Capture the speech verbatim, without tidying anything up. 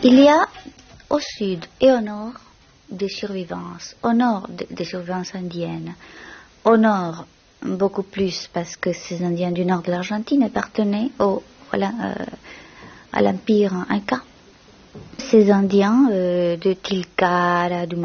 Il y a au sud et au nord des survivances, au nord des survivances indiennes, au nord beaucoup plus parce que ces Indiens du nord de l'Argentine appartenaient au, voilà, euh, à l'empire inca. Ces Indiens euh, de Tilcara, du